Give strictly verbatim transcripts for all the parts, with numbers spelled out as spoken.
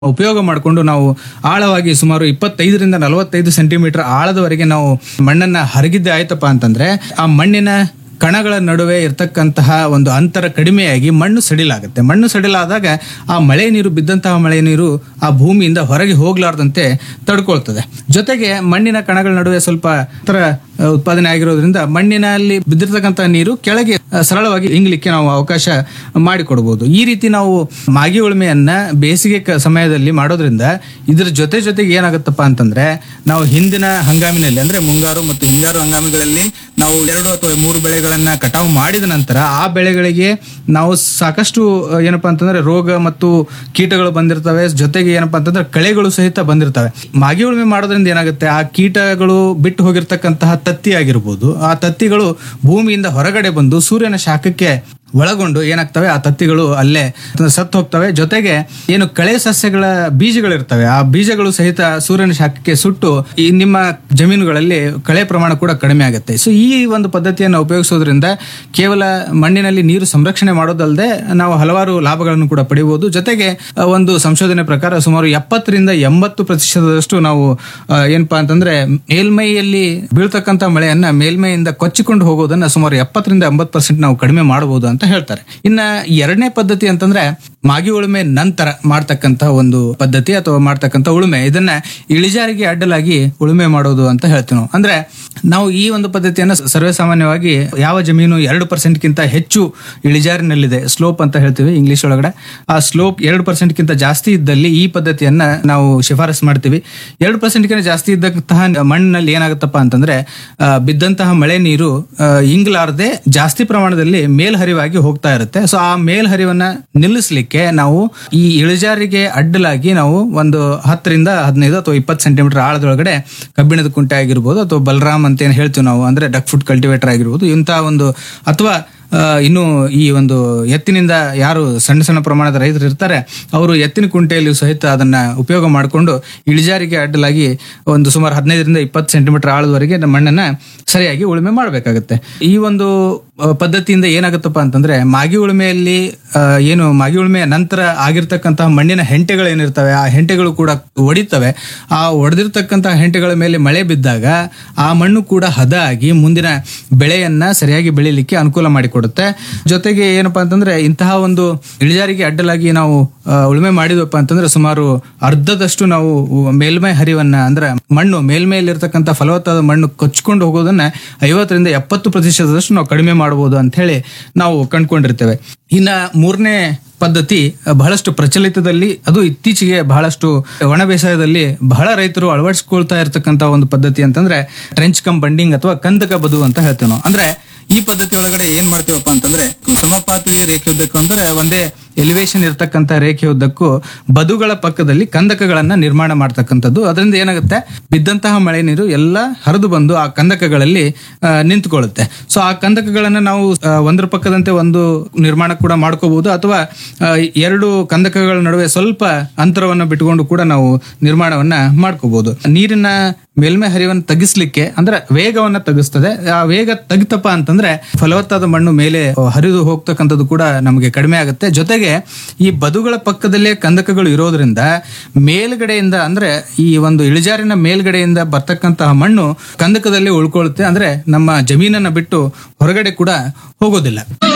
ಉಪಯೋಗ ಮಾಡಿಕೊಂಡು ನಾವು ಆಳವಾಗಿ ಸುಮಾರು ಇಪ್ಪತ್ತೈದರಿಂದ ನಲವತ್ತೈದು ಸೆಂಟಿಮೀಟರ್ ಆಳದವರೆಗೆ ನಾವು ಮಣ್ಣನ್ನ ಹರಗಿದ್ದೆ ಆಯ್ತಪ್ಪ ಅಂತಂದ್ರೆ ಆ ಮಣ್ಣಿನ ಕಣಗಳ ನಡುವೆ ಇರತಕ್ಕಂತಹ ಒಂದು ಅಂತರ ಕಡಿಮೆಯಾಗಿ ಮಣ್ಣು ಸಡಿಲಾಗುತ್ತೆ. ಮಣ್ಣು ಸಡಿಲಾದಾಗ ಆ ಮಳೆ ನೀರು ಬಿದ್ದಂತಹ ಮಳೆ ನೀರು ಆ ಭೂಮಿಯಿಂದ ಹೊರಗೆ ಹೋಗ್ಲಾರ್ದಂತೆ ತಡ್ಕೊಳ್ತದೆ. ಜೊತೆಗೆ ಮಣ್ಣಿನ ಕಣಗಳ ನಡುವೆ ಸ್ವಲ್ಪ ಅಂತರ ಉತ್ಪಾದನೆ ಆಗಿರೋದ್ರಿಂದ ಮಣ್ಣಿನಲ್ಲಿ ಬಿದ್ದಿರ್ತಕ್ಕಂತಹ ನೀರು ಕೆಳಗೆ ಸರಳವಾಗಿ ಇಂಗ್ಲಿಕ್ಕೆ ನಾವು ಅವಕಾಶ ಮಾಡಿಕೊಡ್ಬೋದು. ಈ ರೀತಿ ನಾವು ಮಾಗಿ ಉಳುಮೆಯನ್ನ ಬೇಸಿಗೆ ಕ- ಸಮಯದಲ್ಲಿ ಮಾಡೋದ್ರಿಂದ ಇದ್ರ ಜೊತೆ ಜೊತೆಗೆ ಏನಾಗುತ್ತಪ್ಪ ಅಂತಂದ್ರೆ ನಾವು ಹಿಂದಿನ ಹಂಗಾಮಿನಲ್ಲಿ ಅಂದ್ರೆ ಮುಂಗಾರು ಮತ್ತು ಹಿಂಗಾರು ಹಂಗಾಮಿಗಳಲ್ಲಿ ನಾವು ಎರಡು ಅಥವಾ ಮೂರು ಬೆಳೆಗಳನ್ನ ಕಟಾವು ಮಾಡಿದ ನಂತರ ಆ ಬೆಳೆಗಳಿಗೆ ನಾವು ಸಾಕಷ್ಟು ಏನಪ್ಪಾ ಅಂತಂದ್ರೆ ರೋಗ ಮತ್ತು ಕೀಟಗಳು ಬಂದಿರ್ತವೆ. ಜೊತೆಗೆ ಏನಪ್ಪಾ ಅಂತಂದ್ರೆ ಕಳೆಗಳು ಸಹಿತ ಬಂದಿರ್ತವೆ. ಮಾಗಿ ಉಳುಮೆ ಮಾಡೋದ್ರಿಂದ ಏನಾಗುತ್ತೆ, ಆ ಕೀಟಗಳು ಬಿಟ್ಟು ಹೋಗಿರ್ತಕ್ಕಂತಹ ತತ್ತಿ ಆಗಿರ್ಬೋದು, ಆ ತತ್ತಿಗಳು ಭೂಮಿಯಿಂದ ಹೊರಗಡೆ ಬಂದು ಸೂರ್ಯನ ಶಾಖಕ್ಕೆ ಒಳಗೊಂಡು ಏನಾಗ್ತವೆ, ಆ ತತ್ತಿಗಳು ಅಲ್ಲೇ ಸತ್ತು ಹೋಗ್ತವೆ. ಜೊತೆಗೆ ಏನು ಕಳೆ ಸಸ್ಯಗಳ ಬೀಜಗಳಿರ್ತವೆ, ಆ ಬೀಜಗಳು ಸಹಿತ ಸೂರ್ಯನ ಶಾಖಕ್ಕೆ ಸುಟ್ಟು ಈ ನಿಮ್ಮ ಜಮೀನುಗಳಲ್ಲಿ ಕಳೆ ಪ್ರಮಾಣ ಕೂಡ ಕಡಿಮೆ ಆಗುತ್ತೆ. ಸೊ ಈ ಒಂದು ಪದ್ಧತಿಯನ್ನು ಉಪಯೋಗಿಸೋದ್ರಿಂದ ಕೇವಲ ಮಣ್ಣಿನಲ್ಲಿ ನೀರು ಸಂರಕ್ಷಣೆ ಮಾಡೋದಲ್ಲದೆ ನಾವು ಹಲವಾರು ಲಾಭಗಳನ್ನು ಕೂಡ ಪಡೆಯಬಹುದು. ಜೊತೆಗೆ ಆ, ಒಂದು ಸಂಶೋಧನೆ ಪ್ರಕಾರ ಸುಮಾರು ಎಪ್ಪತ್ತರಿಂದ ಎಂಬತ್ತು ಪ್ರತಿಶತದಷ್ಟು ನಾವು ಆ, ಏನಪ್ಪಾ ಅಂತಂದ್ರೆ ಮೇಲ್ಮೈಯಲ್ಲಿ ಬೀಳ್ತಕ್ಕಂಥ ಮಳೆಯನ್ನ ಮೇಲ್ಮೈಯಿಂದ ಕೊಚ್ಚಿಕೊಂಡು ಹೋಗೋದನ್ನ ಸುಮಾರು ಎಪ್ಪತ್ತರಿಂದ ಎಂಬತ್ತು ಪರ್ಸೆಂಟ್ ನಾವು ಕಡಿಮೆ ಮಾಡಬಹುದು ಅಂತ ಹೇಳ್ತಾರೆ. ಇನ್ನ ಎರಡನೇ ಪದ್ಧತಿ ಅಂತಂದ್ರೆ ಮಾಗಿ ಉಳುಮೆ ನಂತರ ಮಾಡ್ತಕ್ಕಂತ ಒಂದು ಪದ್ಧತಿ ಅಥವಾ ಮಾಡ್ತಕ್ಕಂತ ಉಳುಮೆ, ಇದನ್ನ ಇಳಿಜಾರಿಗೆ ಅಡ್ಡಲಾಗಿ ಉಳುಮೆ ಮಾಡೋದು ಅಂತ ಹೇಳ್ತೀವಿ ನಾವು. ಅಂದ್ರೆ ನಾವು ಈ ಒಂದು ಪದ್ಧತಿಯನ್ನ ಸರ್ವೇ ಸಾಮಾನ್ಯವಾಗಿ ಯಾವ ಜಮೀನು ಎರಡು ಪರ್ಸೆಂಟ್ ಗಿಂತ ಹೆಚ್ಚು ಇಳಿಜಾರಿನಲ್ಲಿದೆ, ಸ್ಲೋಪ್ ಅಂತ ಹೇಳ್ತೀವಿ ಇಂಗ್ಲಿಷ್ ಒಳಗಡೆ, ಆ ಸ್ಲೋಪ್ ಎರಡು ಪರ್ಸೆಂಟ್ ಗಿಂತ ಜಾಸ್ತಿ ಇದ್ದಲ್ಲಿ ಈ ಪದ್ಧತಿಯನ್ನ ನಾವು ಶಿಫಾರಸ್ ಮಾಡ್ತೀವಿ. ಎರಡು ಪರ್ಸೆಂಟ್ ಗಿಂತ ಜಾಸ್ತಿ ಇದ್ದಂತಹ ಮಣ್ಣಿನಲ್ಲಿ ಏನಾಗುತ್ತಪ್ಪ ಅಂತಂದ್ರೆ ಆ, ಬಿದ್ದಂತಹ ಮಳೆ ನೀರು ಆ, ಇಂಗ್ಲಾರ್ದೆ ಜಾಸ್ತಿ ಪ್ರಮಾಣದಲ್ಲಿ ಮೇಲ್ಹರಿವಾಗಿ ಹೋಗ್ತಾ ಇರುತ್ತೆ. ಸೊ ಆ ಮೇಲ್ಹರಿವನ್ನ ನಿಲ್ಲಿಸಲಿಕ್ಕೆ ನಾವು ಈ ಇಳಿಜಾರಿಗೆ ಅಡ್ಡಲಾಗಿ ನಾವು ಒಂದು ಹತ್ತರಿಂದ ಹದಿನೈದು ಅಥವಾ ಇಪ್ಪತ್ತು ಸೆಂಟಿಮೀಟರ್ ಆಳದೊಳಗಡೆ ಕಬ್ಬಿಣದ ಕುಂಟೆ ಆಗಿರ್ಬೋದು ಅಥವಾ ಬಲರಾಮ್ ಅಂತ ಏನ್ ಹೇಳ್ತೀವಿ ನಾವು, ಅಂದ್ರೆ ಡಕ್ ಫುಟ್ ಕಲ್ಟಿವೇಟರ್ ಆಗಿರ್ಬೋದು, ಇಂತಹ ಒಂದು ಅಥವಾ ಆ, ಇನ್ನು ಈ ಒಂದು ಎತ್ತಿನಿಂದ ಯಾರು ಸಣ್ಣ ಸಣ್ಣ ಪ್ರಮಾಣದ ರೈತರು ಇರ್ತಾರೆ ಅವರು ಎತ್ತಿನ ಕುಂಟೆಯಲ್ಲಿ ಸಹಿತ ಅದನ್ನ ಉಪಯೋಗ ಮಾಡಿಕೊಂಡು ಇಳಿಜಾರಿಗೆ ಅಡ್ಡಲಾಗಿ ಒಂದು ಸುಮಾರು ಹದಿನೈದರಿಂದ ಇಪ್ಪತ್ತು ಸೆಂಟಿಮೀಟರ್ ಆಳದವರೆಗೆ ನಮ್ಮ ಮಣ್ಣನ್ನ ಸರಿಯಾಗಿ ಉಳುಮೆ ಮಾಡಬೇಕಾಗುತ್ತೆ. ಈ ಒಂದು ಆ, ಪದ್ಧತಿಯಿಂದ ಏನಾಗುತ್ತಪ್ಪ ಅಂತಂದ್ರೆ ಮಾಗಿ ಉಳುಮೆಯಲ್ಲಿ ಆ, ಏನು ಮಾಗಿ ಉಳುಮೆಯ ನಂತರ ಆಗಿರ್ತಕ್ಕಂತಹ ಮಣ್ಣಿನ ಹೆಂಟೆಗಳು ಏನಿರ್ತವೆ ಆ ಹೆಂಟೆಗಳು ಕೂಡ ಒಡಿತವೆ. ಆ ಒಡೆದಿರ್ತಕ್ಕಂತಹ ಹೆಂಟೆಗಳ ಮೇಲೆ ಮಳೆ ಬಿದ್ದಾಗ ಆ ಮಣ್ಣು ಕೂಡ ಹದ ಆಗಿ ಮುಂದಿನ ಬೆಳೆಯನ್ನ ಸರಿಯಾಗಿ ಬೆಳಿಲಿಕ್ಕೆ ಅನುಕೂಲ ಮಾಡಿಕೊಡುತ್ತೆ. ಜೊತೆಗೆ ಏನಪ್ಪಾ ಅಂತಂದ್ರೆ ಇಂತಹ ಒಂದು ಇಳಿಜಾರಿಗೆ ಅಡ್ಡಲಾಗಿ ನಾವು ಆ, ಉಳುಮೆ ಮಾಡಿದ್ವಪ್ಪ ಅಂತಂದ್ರೆ ಸುಮಾರು ಅರ್ಧದಷ್ಟು ನಾವು ಮೇಲ್ಮೈ ಹರಿವನ್ನ ಅಂದ್ರೆ ಮಣ್ಣು ಮೇಲ್ಮೈಲಿರ್ತಕ್ಕಂಥ ಫಲವತ್ತಾದ ಮಣ್ಣು ಕೊಚ್ಕೊಂಡು ಹೋಗೋದನ್ನ ಐವತ್ತರಿಂದ ಎಪ್ಪತ್ತು ಪ್ರತಿಶತದಷ್ಟು ನಾವು ಕಡಿಮೆ ಮಾಡಬಹುದು ಅಂತ ಹೇಳಿ ನಾವು ಕಂಡುಕೊಂಡಿರ್ತೇವೆ. ಇನ್ನ ಮೂರನೇ ಪದ್ಧತಿ ಬಹಳಷ್ಟು ಪ್ರಚಲಿತದಲ್ಲಿ, ಅದು ಇತ್ತೀಚೆಗೆ ಬಹಳಷ್ಟು ಒಣ ಬೇಸಾಯದಲ್ಲಿ ಬಹಳ ರೈತರು ಅಳವಡಿಸಿಕೊಳ್ತಾ ಇರತಕ್ಕಂತ ಒಂದು ಪದ್ಧತಿ ಅಂತಂದ್ರೆ ಟ್ರೆಂಚ್ ಕಮ್ ಬಂಡಿಂಗ್ ಅಥವಾ ಕಂದಕ ಬದು ಅಂತ ಹೇಳ್ತೇವೆ ನಾವು. ಅಂದ್ರೆ ಈ ಪದ್ಧತಿ ಒಳಗಡೆ ಏನ್ ಮಾಡ್ತೀವಪ್ಪ ಅಂತಂದ್ರೆ ಸಮಪಾತಿ ರೇಖೆ ಉದ್ದಕ್ಕೂ ಅಂದ್ರೆ ಒಂದೇ ಎಲಿವೇಶನ್ ಇರತಕ್ಕಂತ ರೇಖೆ ಉದ್ದಕ್ಕೂ ಬದುಗಳ ಪಕ್ಕದಲ್ಲಿ ಕಂದಕಗಳನ್ನ ನಿರ್ಮಾಣ ಮಾಡ್ತಕ್ಕಂಥದ್ದು. ಅದರಿಂದ ಏನಾಗುತ್ತೆ, ಬಿದ್ದಂತಹ ಮಳೆ ನೀರು ಎಲ್ಲ ಹರಿದು ಬಂದು ಆ ಕಂದಕಗಳಲ್ಲಿ ಆ, ನಿಂತ್ಕೊಳ್ಳುತ್ತೆ. ಸೊ ಆ ಕಂದಕಗಳನ್ನ ನಾವು ಆ, ಒಂದ್ರ ಪಕ್ಕದಂತೆ ಒಂದು ನಿರ್ಮಾಣ ಕೂಡ ಮಾಡ್ಕೋಬಹುದು, ಅಥವಾ ಆ, ಎರಡು ಕಂದಕಗಳ ನಡುವೆ ಸ್ವಲ್ಪ ಅಂತರವನ್ನ ಬಿಟ್ಟುಕೊಂಡು ಕೂಡ ನಾವು ನಿರ್ಮಾಣವನ್ನ ಮಾಡ್ಕೋಬಹುದು. ನೀರಿನ ಮೇಲ್ಮೈ ಹರಿವನ್ನು ತಗ್ಗಿಸ್ಲಿಕ್ಕೆ ಅಂದ್ರೆ ವೇಗವನ್ನ ತಗ್ಗಿಸ್ತದೆ. ಆ ವೇಗ ತಗ್ತಪ್ಪ ಅಂತಂದ್ರೆ ಫಲವತ್ತಾದ ಮಣ್ಣು ಮೇಲೆ ಹರಿದು ಹೋಗ್ತಕ್ಕಂಥದ್ದು ಕೂಡ ನಮಗೆ ಕಡಿಮೆ ಆಗುತ್ತೆ. ಜೊತೆಗೆ ಈ ಬದುಗಳ ಪಕ್ಕದಲ್ಲೇ ಕಂದಕಗಳು ಇರೋದ್ರಿಂದ ಮೇಲ್ಗಡೆಯಿಂದ ಅಂದ್ರೆ ಈ ಒಂದು ಇಳಿಜಾರಿನ ಮೇಲ್ಗಡೆಯಿಂದ ಬರ್ತಕ್ಕಂತಹ ಮಣ್ಣು ಕಂದಕದಲ್ಲಿ ಉಳ್ಕೊಳ್ಳುತ್ತೆ. ಅಂದ್ರೆ ನಮ್ಮ ಜಮೀನನ್ನ ಬಿಟ್ಟು ಹೊರಗಡೆ ಕೂಡ ಹೋಗೋದಿಲ್ಲ.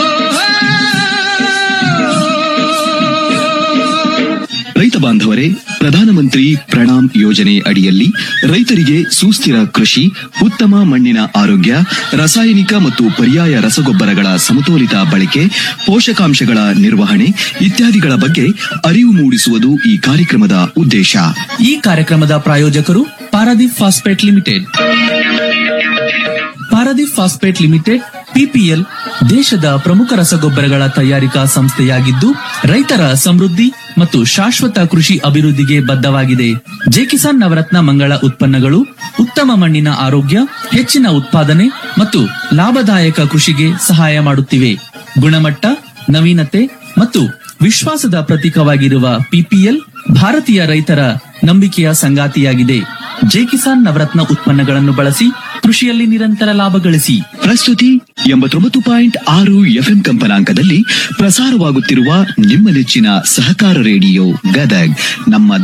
ರೈತ ಬಾಂಧವರೇ, ಪ್ರಧಾನಮಂತ್ರಿ ಪ್ರಣಾಮ್ ಯೋಜನೆ ಅಡಿಯಲ್ಲಿ ರೈತರಿಗೆ ಸುಸ್ಥಿರ ಕೃಷಿ, ಉತ್ತಮ ಮಣ್ಣಿನ ಆರೋಗ್ಯ, ರಾಸಾಯನಿಕ ಮತ್ತು ಪರ್ಯಾಯ ರಸಗೊಬ್ಬರಗಳ ಸಮತೋಲಿತ ಬಳಕೆ, ಪೋಷಕಾಂಶಗಳ ನಿರ್ವಹಣೆ ಇತ್ಯಾದಿಗಳ ಬಗ್ಗೆ ಅರಿವು ಮೂಡಿಸುವುದು ಈ ಕಾರ್ಯಕ್ರಮದ ಉದ್ದೇಶ. ಈ ಕಾರ್ಯಕ್ರಮದ ಪ್ರಾಯೋಜಕರು Paradip phosphate limited. Paradip phosphate limited ಪಿಪಿಎಲ್ ದೇಶದ ಪ್ರಮುಖ ರಸಗೊಬ್ಬರಗಳ ತಯಾರಿಕಾ ಸಂಸ್ಥೆಯಾಗಿದ್ದು ರೈತರ ಸಮೃದ್ಧಿ ಮತ್ತು ಶಾಶ್ವತ ಕೃಷಿ ಅಭಿವೃದ್ಧಿಗೆ ಬದ್ಧವಾಗಿದೆ. ಜೆ ಕಿಸಾನ್ ನವರತ್ನ ಮಂಗಳ ಉತ್ಪನ್ನಗಳು ಉತ್ತಮ ಮಣ್ಣಿನ ಆರೋಗ್ಯ, ಹೆಚ್ಚಿನ ಉತ್ಪಾದನೆ ಮತ್ತು ಲಾಭದಾಯಕ ಕೃಷಿಗೆ ಸಹಾಯ ಮಾಡುತ್ತಿವೆ. ಗುಣಮಟ್ಟ, ನವೀನತೆ ಮತ್ತು ವಿಶ್ವಾಸದ ಪ್ರತೀಕವಾಗಿರುವ ಪಿಪಿಎಲ್ ಭಾರತೀಯ ರೈತರ ನಂಬಿಕೆಯ ಸಂಗಾತಿಯಾಗಿದೆ. ಜೆ ಕಿಸಾನ್ ನವರತ್ನ ಉತ್ಪನ್ನಗಳನ್ನು ಬಳಸಿ ಕೃಷಿಯಲ್ಲಿ ನಿರಂತರ ಲಾಭ ಗಳಿಸಿ. ಪ್ರಸ್ತುತಿ ಎಂಬತ್ತೊಂಬತ್ತು ಪಾಯಿಂಟ್ ಆರು ಎಫ್ಎಂ ಕಂಪನಾಂಕದಲ್ಲಿ ಪ್ರಸಾರವಾಗುತ್ತಿರುವ ನಿಮ್ಮ ನೆಚ್ಚಿನ ಸಹಕಾರ ರೇಡಿಯೋ ಗದಗ್ ನಮ್ಮ